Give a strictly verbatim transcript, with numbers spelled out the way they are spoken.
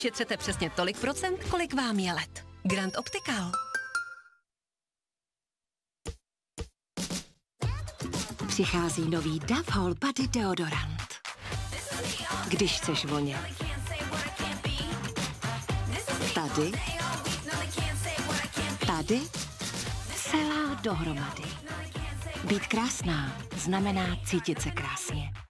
Šetřete přesně tolik procent, kolik vám je let. Grand Optical. Přichází nový Dove Whole Body deodorant. Když chceš vonět. Tady. Tady. Celá dohromady. Být krásná znamená cítit se krásně.